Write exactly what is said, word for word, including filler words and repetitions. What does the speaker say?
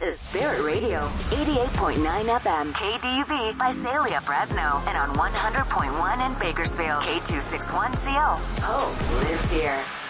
is Spirit Radio, eighty-eight point nine F M, K D U B, Visalia, Fresno, and on one hundred point one in Bakersfield, K two sixty-one C O. Hope lives here.